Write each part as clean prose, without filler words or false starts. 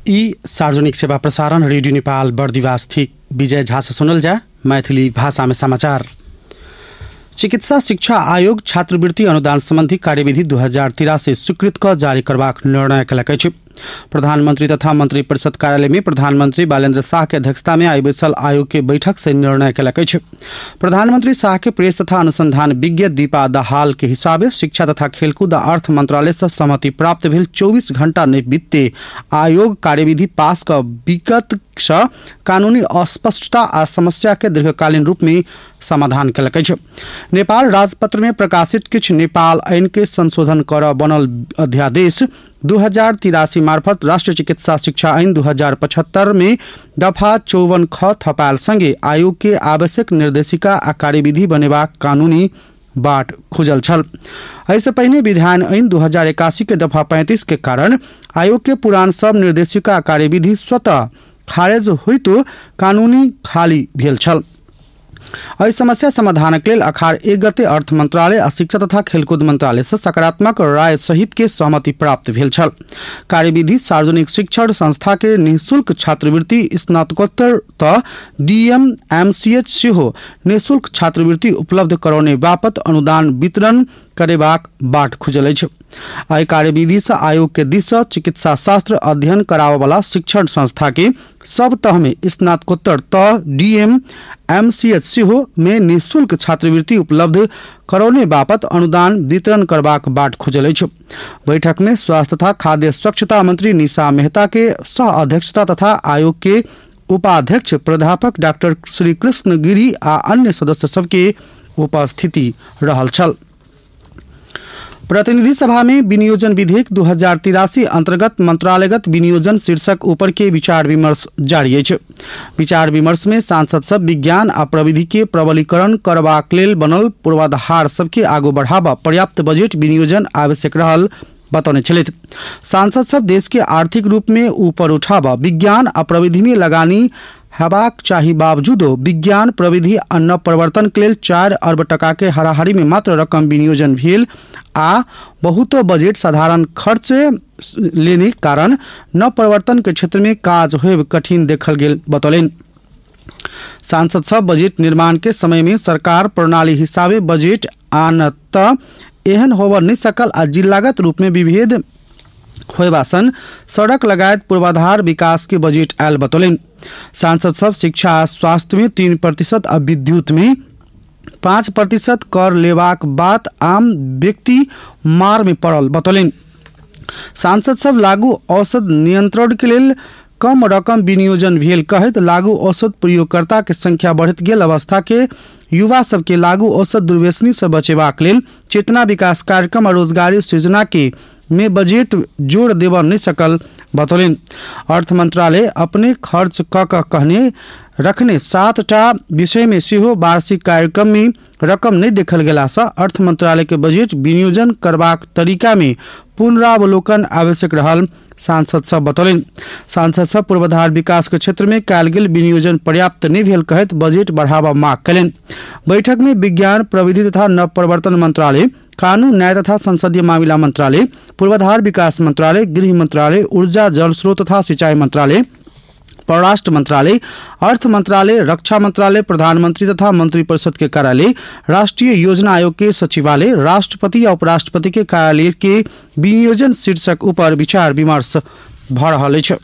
ई सार्वजनिक सेवा प्रसारण रेडियो नेपाल बर्दिवास थी विजय झा से सुनल जा मैथिली भाषा में समाचार। चिकित्सा शिक्षा आयोग छात्रवृत्ति अनुदान संबंधी कार्यविधि 2083 स्वीकृत क जारी करबाक निर्णय कयलक अछि। प्रधानमंत्री तथा मंत्री परिषद कार्यालय में प्रधानमंत्री बालेन्द्र शाह के अध्यक्षता में आई बैसल आयोग के बैठक से निर्णय कयलक अछि। प्रधानमंत्री शाह के प्रेस तथा अनुसंधान विज्ञ दीपा दाहाल के हिसाबे शिक्षा तथा खेलकूद आ अर्थ मंत्रालय से सहमति प्राप्त भेल 24 घंटा नहीं बीतते आयोग कार्यविधि पास क विगत कानूनी अस्पष्टता आ समस्या के दीर्घकालीन रूप में समाधान कयलक अछि। नेपाल राजपत्र में प्रकाशित किछ नेपाल आइन के संशोधन कर बनल अध्यादेश 2083 मार्फत राष्ट्रीय चिकित्सा शिक्षा ऐन 2075 में दफा 54 ख थपायल संगे आयोग के आवश्यक निर्देशिका आ कार्यविधि बनेबाक कानूनी बाट खुजल छल। ऐसे पहले विधान ऐन 2081 के दफा 35 के कारण आयोग के पुरान सब निर्देशिका कार्यविधि स्वतः खारेज होइतो कानूनी खाली भेल छल। एहि समस्या समाधानक लेल अखाड़ 1 गते अर्थ मंत्रालय आ शिक्षा तथा खेलकूद मंत्रालय से सकारात्मक राय सहित के सहमति प्राप्त भेल छल। कार्यविधि सार्वजनिक शिक्षण संस्था के निःशुल्क छात्रवृत्ति स्नातकोत्तर त डीएम एमसीएच सेहो निःशुल्क छात्रवृत्ति उपलब्ध करौने बापत अनुदान वितरण करेबाक बाट खुजल अछि। एहि कार्यविधि से आयोग के दिस चिकित्सा शास्त्र अध्ययन कराबय वाला शिक्षण संस्था के सब तह में स्नातकोत्तर त डीएम एमसीएच सेहो में निःशुल्क छात्रवृत्ति उपलब्ध करौने बापत अनुदान वितरण करबाक बाट खुजल अछि। बैठक में स्वास्थ्य तथा खाद्य स्वच्छता मंत्री निशा मेहता के सह अध्यक्षता तथा आयोग के उपाध्यक्ष प्राध्यापक डॉक्टर श्री कृष्ण गिरी आ अन्य सदस्य सबके उपस्थिति रहल छल। प्रतिनिधि सभा में विनियोजन विधेयक 2083 अंतर्गत मंत्रालयगत विनियोजन शीर्षक ऊपर के विचार विमर्श जारी अछि। विचार विमर्श में सांसद सब विज्ञान आ प्रविधि के प्रबलीकरण करबाक लेल बनल पूर्वाधार सबके आगू बढ़ावा पर्याप्त बजट विनियोजन आवश्यक रहल बतौने छलैथ। सांसद सब देश के आर्थिक रूप में ऊपर उठावा विज्ञान आ प्रविधि में लगानी हेबाक चाही बावजूदो विज्ञान प्रविधि आ नव प्रवर्तन के लेल 4 अरब टका के हाराहारी में मात्र रकम विनियोजन भेल आ बहुतो बजट साधारण खर्च लेने कारण नव प्रवर्तन के क्षेत्र में काज होब कठिन देखल गेल बतौलेन। सांसद सब बजट निर्माण के समय में सरकार प्रणाली हिसाबे बजट आन त एहन होब नहीं सकल आ जिलागत रूप में विभेद होयबा सन सड़क लगायत पूर्वाधार विकास के बजट आयल बतौलेन। सांसद सब शिक्षा आ स्वास्थ्य में 3% आ विद्युत में 5% कर लेबाक बात आम व्यक्ति मार में पड़ल बतौलेन। सांसद सब लागू औषध नियंत्रण के लेल कम रकम विनियोजन भेल कहत लागू औषध प्रयोगकर्ता के संख्या बढ़त गेल अवस्था के युवा सबके लागू औषध दुर्व्यसनी से बचेबाक लेल चेतना विकास कार्यक्रम और रोजगारी सृजना के में बजट जोड़ देवा नहीं सकल बतौलेन। अर्थ मंत्रालय अपने खर्च कहने रखने 7टा विषय में सेहो वार्षिक कार्यक्रम में रकम नहीं देखल गेला से अर्थ मंत्रालय के बजट विनियोजन करबाक तरीका में पुनरावलोकन आवश्यक रहल सांसद सब बतौलेन। सांसद सब पूर्वाधार विकास के क्षेत्र में कयल गेल विनियोजन पर्याप्त नहीं भेल कहत बजट बढ़ावा मांग कयलनि। बैठक में विज्ञान प्रविधि तथा नव प्रवर्तन मंत्रालय, कानून न्याय तथा संसदीय मामला मंत्रालय, पूर्वाधार विकास मंत्रालय, गृह मंत्रालय, ऊर्जा जल स्रोत तथा सिंचाई मंत्रालय, परराष्ट्र मंत्रालय, अर्थ मंत्रालय, रक्षा मंत्रालय, प्रधानमंत्री तथा मंत्री परिषद के कार्यालय, राष्ट्रीय योजना आयोग के सचिवालय, राष्ट्रपति या उपराष्ट्रपति के कार्यालय के विनियोजन शीर्षक ऊपर विचार विमर्श भ रहल अछि।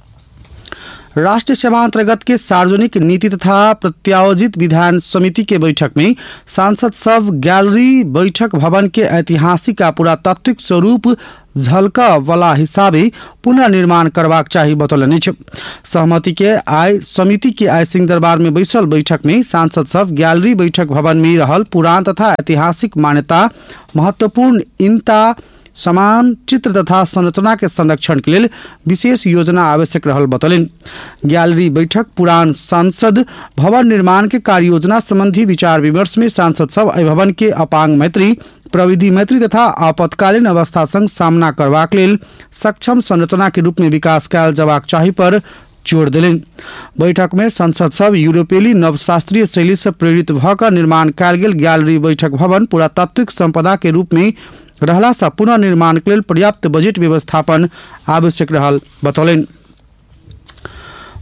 राष्ट्रीय सेवा अंतर्गत के सार्वजनिक नीति तथा प्रत्यायोजित विधान समिति के बैठक में सांसद सब गैलरी बैठक भवन के ऐतिहासिक आ पुरातात्विक स्वरूप झलका वाला हिसाबे पुनः निर्माण करबाक चाही बतौलनि। सहमति के आय समिति के आय सिंह दरबार में बैसल बैठक में सांसद सब गैलरी बैठक भवन में रहल पुरान तथा ऐतिहासिक मान्यता महत्वपूर्ण इनता समान चित्र तथा संरचना के संरक्षण के लिए विशेष योजना आवश्यक रहल बतौलेन। गैलरी बैठक पुरान संसद भवन निर्माण के कार्य योजना संबंधी विचार विमर्श में सांसद सब एहि भवन के अपांग मैत्री, प्रविधि मैत्री तथा आपातकालीन अवस्था संग सामना करबाक लेल सक्षम संरचना के रूप में विकास कयल जबाक चाही पर जोड़ दिलेन। बैठक में संसद सब यूरोपेली नवशास्त्रीय शैली से प्रेरित भकर निर्माण कयल गेल गैलरी बैठक भवन पुरातात्विक संपदा के रूप में रहला से पुनः निर्माण के लिए पर्याप्त बजट व्यवस्थापन आवश्यक रहल बतौलेन।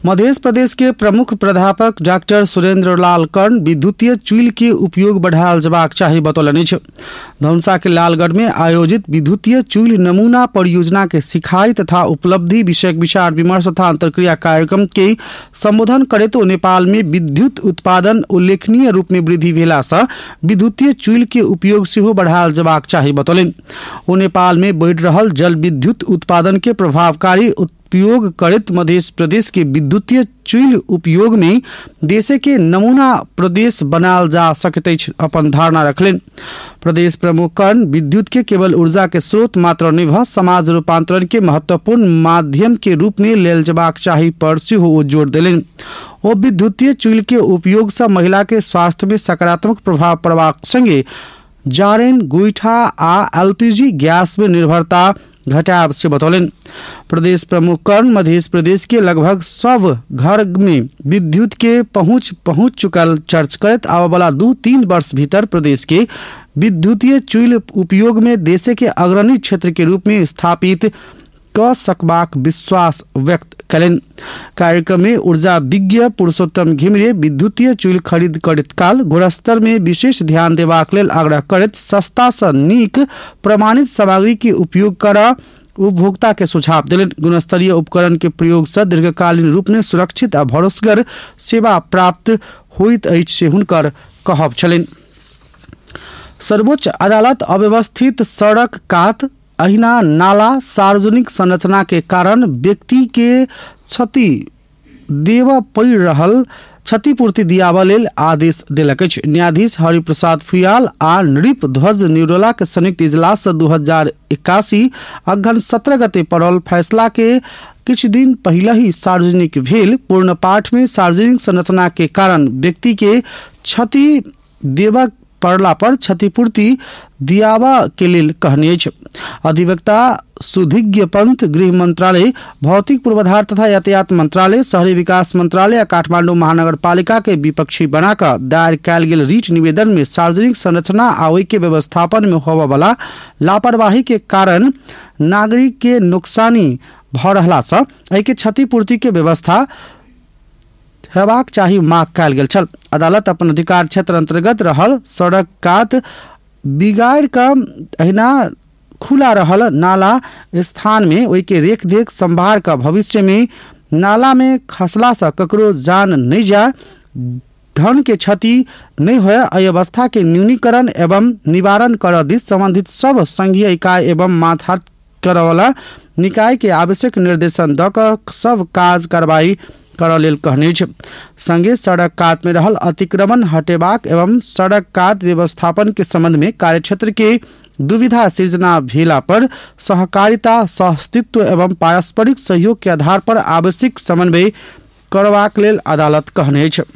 मध्य प्रदेश के प्रमुख प्राध्यापक डॉक्टर सुरेंद्र लाल कर्ण विद्युतीय चुइल के उपयोग बढ़ायल जबाक चाही बतौलनि छ। धनुषा के लालगढ़ में आयोजित विद्युतीय चुइल नमूना परियोजना के सिखाई तथा उपलब्धि विषयक विचार विमर्श तथा अंतरक्रिया कार्यक्रम के संबोधन करते नेपाल में विद्युत उत्पादन उल्लेखनीय रूप में वृद्धि भेला से विद्युतीय चुइल के उपयोग सेहो बढ़ायल जबाक चाही बतौलनि। ओ नेपाल में बढ़ रहल जल विद्युत उत्पादन के प्रभावकारी उपयोग करत मध्य प्रदेश के विद्युतीय चुइल उपयोग में देश के नमूना प्रदेश बनाल जा सकते अपन धारणा रखलें। प्रदेश प्रमुख कर्ण विद्युत के केवल ऊर्जा के स्रोत मात्र नहीं भ समाज रूपांतरण के महत्वपूर्ण माध्यम के रूप में लेल जबाक चाही पर सेहो जोर देलें। ओ विद्युतीय चुइल के उपयोग से महिला के स्वास्थ्य में सकारात्मक प्रभाव पड़बाक संगे जारेन गोईठा आ एलपीजी गैस में निर्भरता घटाव से बतौलन। प्रदेश प्रमुख कर्ण मध्य प्रदेश के लगभग सब घर में विद्युत के पहुंच चुकल चर्च करत आवे वाला 2-3 वर्ष भीतर प्रदेश के विद्युतीय चुइल उपयोग में देश के अग्रणी क्षेत्र के रूप में स्थापित क सकबाक विश्वास व्यक्त करें। कार्यक्रम में ऊर्जा विज्ञ पुरुषोत्तम घिमिरे विद्युतीय चुइल खरीद करत काल गुणस्तर में विशेष ध्यान देबाक लेल आग्रह करत सस्ता से नीक प्रमाणित सामग्री के उपयोग कर उपभोक्ता के सुझाव दिलन। गुणस्तरीय उपकरण के प्रयोग से दीर्घकालीन रूप में सुरक्षित आ भरोसेगर सेवा प्राप्त होइत अछि से हुनकर कहब छलनि। सर्वोच्च अदालत अव्यवस्थित सड़क कात अहिना नाला सार्वजनिक संरचना के कारण व्यक्ति के क्षति देव पड़ रहल क्षतिपूर्ति दियावा लेल आदेश दिलक अछि। न्यायाधीश हरिप्रसाद फुयाल आ नृप ध्वज निरोला के संयुक्त इजलास 2081 अगहन 17 गते पड़ल फैसला के कुछ दिन पहले ही सार्वजनिक भेल। पूर्ण पाठ में सार्वजनिक संरचना के कारण व्यक्ति के क्षति देवा पड़ला पर क्षतिपूर्ति दियावा के लेल कहने अछि। अधिवक्ता सुधिज्ञ पंथ गृह मंत्रालय भौतिक पूर्वाधार तथा यातायात मंत्रालय शहरी विकास मंत्रालय काठमांडू महानगर पालिका के विपक्षी बनाकर दायर कयल गेल रीट निवेदन में सार्वजनिक संरचना आ ओहि के व्यवस्थापन में होबय वाला लापरवाही के कारण नागरिक के नुकसानी भ रहला से एहि के क्षतिपूर्ति के व्यवस्था हेबाक चाही मांग कयल गेल छल। अदालत अपन अधिकार क्षेत्र अंतर्गत रहल सड़क कात बिगाड़ का अहिना खुला रहल नाला स्थान में ओहि के रेख देख संभार का भविष्य में नाला में खसला से ककरो जान नहीं जाए धन के क्षति नहीं होय अव्यवस्था के न्यूनीकरण एवं निवारण कर दिस संबंधित सब संघीय इकाई एवं माथा करवाला निकाय के आवश्यक निर्देशन द क सब काज कार्रवाई कर लेल कहने छ। संगे सड़क कात में रहल अतिक्रमण हटेबाक एवं सड़क कात व्यवस्थापन के संबंध में कार्यक्षेत्र के दुविधा सृजना भेला पर सहकारिता सहअस्तित्व एवं पारस्परिक सहयोग के आधार पर आवश्यक समन्वय करबाक लेल अदालत कहने छ।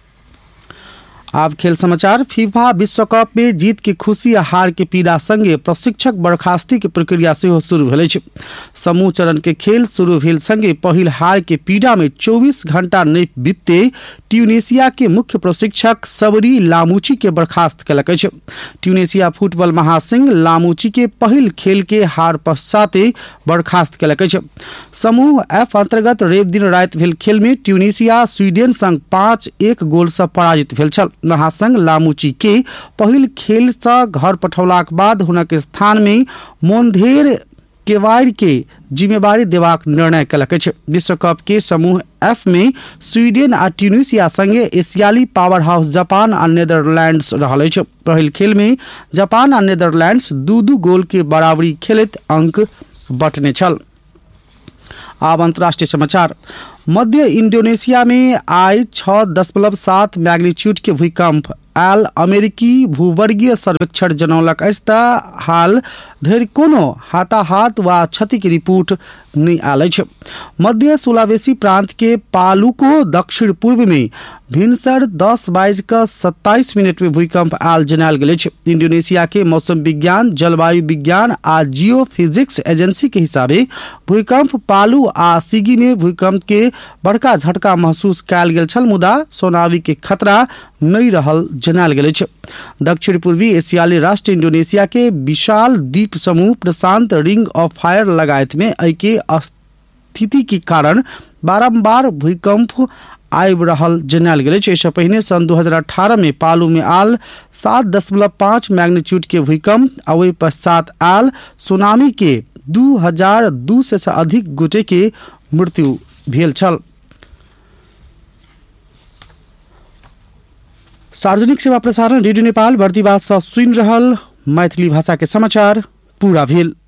अब खेल समाचार। फीफा विश्व कप में जीत के खुशी आ हार के पीड़ा संगे प्रशिक्षक बर्खास्ती के प्रक्रिया से शुरू भेल अछि। समूह चरण के खेल शुरू भेल संगे पहिल हार के पीड़ा में 24 घंटा नहीं बीतते ट्यूनीशिया के मुख्य प्रशिक्षक सबरी लामूची के बर्खास्त कयलक अछि। ट्यूनीशिया फुटबॉल महासंघ लामूची के पहिल खेल के हार पश्चाते बर्खास्त कयलक अछि। समूह एफ अंतर्गत रवि दिन राति भेल खेल में ट्यूनीशिया स्वीडेन संग 5-1 गोल से पराजित भेल छल। महासंघ लामूची के पहिल खेल से घर पठौलाक बाद हुनक स्थान में मोन्धेर केवाड़ के जिम्मेवारी देबाक निर्णय कयलक अछि। विश्व कप के समूह एफ में स्वीडेन आ ट्यूनीशिया संगे एशियाली पावर हाउस जापान आ नेदरलैंड्स रहल अछि। पहिल खेल में जापान आ नेदरलैंड्स 2-2 गोल के बराबरी खेलैत अंक बंटने छल। अब अंतर्राष्ट्रीय समाचार। मध्य इंडोनेशिया में आई 6.7 मैग्नीट्यूड के भूकंप आयल। अमेरिकी भूवर्गीय सर्वेक्षण जनौलक अछि तऽ हाल धरि कोनो हताहत वा क्षति के रिपोर्ट नहीं आयल अछि। मध्य सुलावेसी प्रांत के पालुको दक्षिण पूर्व में भिनसर 10:27 में भूकंप आयल जनायल गेल अछि। इंडोनेशिया के मौसम विज्ञान जलवायु विज्ञान आ जियो फिजिक्स एजेंसी के हिसाबे भूकंप पालू आ सिगी में भूकंप के बड़का झटका महसूस कयल गेल छल, मुदा सुनामी के खतरा नहीं रहल जनायल गेल अछि। दक्षिण पूर्वी एशियाली राष्ट्र इंडोनेशिया के विशाल द्वीप समूह प्रशांत रिंग ऑफ फायर लगायत में एहि के स्थिति के कारण बारंबार भूकंप आबि रहल जनायल गेल अछि। एहिसँ पहिने सन 2018 में पालू में आयल 7.5 मैग्नीट्यूड के भूकंप आ ओहि पश्चात आयल सुनामी के 2200 से अधिक गोटे के मृत्यु भेल छल। सार्वजनिक सेवा प्रसारण रेडियो नेपाल बर्दिवास सँ सुनि रहल मैथिली भाषा के समाचार पूरा भेल।